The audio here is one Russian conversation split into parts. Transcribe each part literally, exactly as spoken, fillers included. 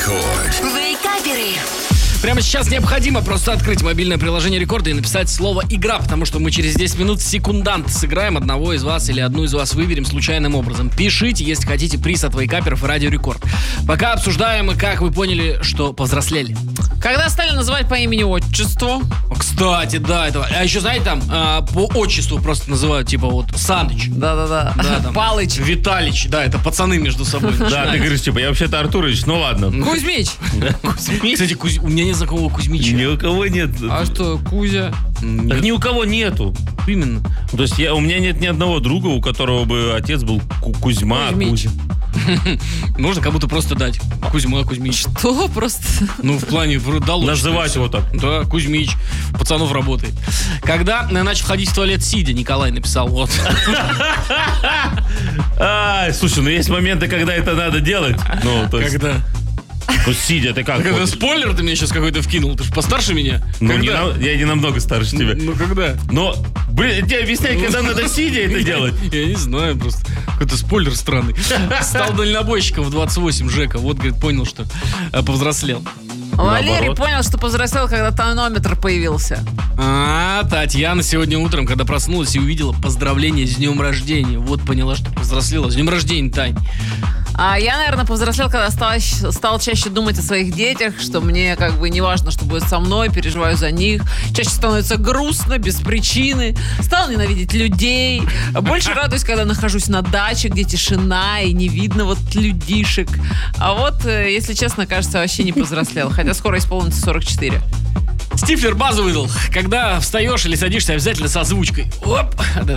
Рекорд. Вейкаперы. Прямо сейчас необходимо просто открыть мобильное приложение Рекорда и написать слово «игра», потому что мы через десять минут секундант сыграем, одного из вас или одну из вас выберем случайным образом. Пишите, если хотите приз от Вейкаперов и Радио Рекорд. Пока обсуждаем, как вы поняли, что повзрослели. Когда стали называть по имени-отчеству? Кстати, да, это. А еще, знаете, там а, по отчеству просто называют, типа вот Саныч. Да-да-да. Да, там, Палыч. Виталич, да, это пацаны между собой. Да, ты говоришь, типа, я вообще-то Артурович, ну ладно. Кузьмич. Кстати, Кузь- у меня нет знакомого Кузьмича. Ни у кого нет. А что, Кузя? Так ни у кого нету. Именно. То есть я, у меня нет ни одного друга, у которого бы отец был Ку- Кузьма. Кузьмич. Кузя. Можно кому-то просто дать. Кузьма, Кузьмич. Что просто? Ну, в плане дал. Называть его так. Да, Кузьмич. Пацанов работает. Когда я начал ходить в туалет сидя, Николай написал. Вот. Ай, слушай, ну есть моменты, когда это надо делать. Ну, то есть, Когда? ну, сидя, ты как? Когда ходишь? спойлер ты мне сейчас какой-то вкинул. Ты же постарше меня. Ну, не Когда? на- я не намного старше тебя. Ну, когда? Но, блин, тебе объяснять, когда надо сидя это делать. Я не знаю, просто какой-то спойлер странный. Стал дальнобойщиком в двадцать восемь, Жека. Вот, говорит, понял, что э, повзрослел. Валерий Наоборот. понял, что повзрослел, когда тонометр появился. А, Татьяна сегодня утром, когда проснулась и увидела поздравление с днем рождения. Вот поняла, что повзрослела. С днем рождения, Тань. А я, наверное, повзрослел, когда стал, стал чаще думать о своих детях, что мне как бы не важно, что будет со мной, переживаю за них. Чаще становится грустно, без причины. Стал ненавидеть людей. Больше радуюсь, когда нахожусь на даче, где тишина и не видно вот людишек. А вот, э, если честно, кажется, вообще не повзрослел. Хотя скоро исполнится сорок четыре. Стифлер базу выдал. Когда встаешь или садишься, обязательно с озвучкой. Оп.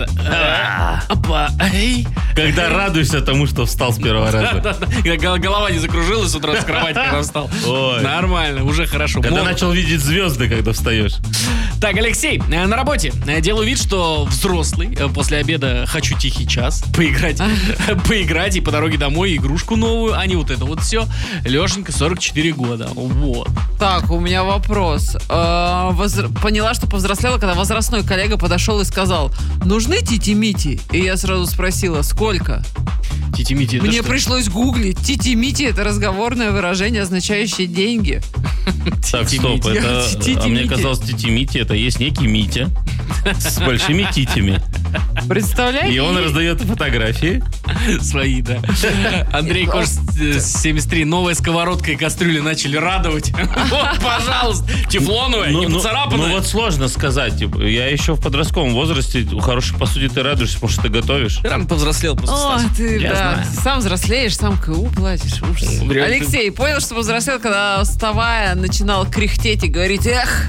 Да-да. Опа. Эй. Когда радуешься тому, что встал с первого раза. Да-да-да. Когда голова не закружилась с утра с кровати, когда встал. Ой. Нормально, уже хорошо. Когда Мол- начал видеть звезды, когда встаешь. Так, Алексей, э, на работе э, делаю вид, что взрослый. Э, После обеда хочу тихий час. Поиграть. Поиграть и по дороге домой игрушку новую, а не вот это вот все. Лешенька, сорок четыре года. Вот. Так, у меня вопрос. Э, возр- Поняла, что повзрослела, когда возрастной коллега подошел и сказал: нужны тити-мити? И я сразу спросила: сколько? Тити-мити, это Мне что? пришлось гуглить. Тити-мити — это разговорное выражение, означающее деньги. Так, стоп, Тити-мити. это... А мне Тити-мити. казалось, тити-мити, это есть некий Митя с большими титями. Представляете? И он раздает фотографии. Свои, да. Андрей Кош, э, семьдесят три. Новая сковородка и кастрюли начали радовать. Вот, пожалуйста. Тефлоновая, не ну, поцарапанная. ну вот сложно сказать. Типа, я еще в подростковом возрасте у хорошей посуде ты радуешься, потому что ты готовишь. Ты рано повзрослел просто, О, Стас. ты, Я да, знаю. сам взрослеешь, сам КУ платишь. Ужас. Реально. Алексей, понял, что повзрослел, когда, вставая, начинал кряхтеть и говорить: эх,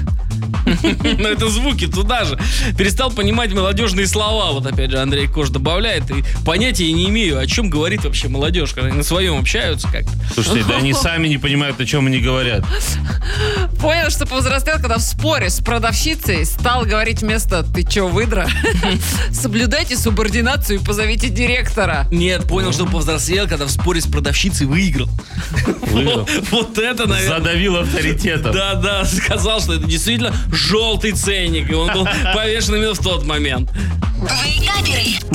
Но это звуки туда же. Перестал понимать молодежные слова. Вот опять же Андрей Кош добавляет. И понятия не имею, о чем говорит вообще молодежь, когда они на своем общаются как-то. Слушайте, да они сами не понимают, о чем они говорят. понял, что повзрослел, когда в споре с продавщицей стал говорить вместо «ты чё, выдра?» соблюдайте субординацию и позовите директора. Нет, понял, что повзрослел, когда в споре с продавщицей выиграл. Выиграл. Вот, вот это, наверное. Задавил авторитетом. Да, да, сказал, что это действительно желтый ценник, и он был повешен именно в тот момент. Вейкаперы.